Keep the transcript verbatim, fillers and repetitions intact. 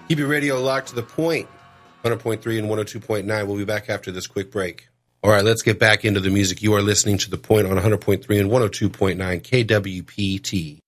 Keep your radio locked to the point. one hundred point three and one oh two point nine. We'll be back after this quick break. All right, let's get back into the music. You are listening to The Point on one hundred point three and one oh two point nine K W P T.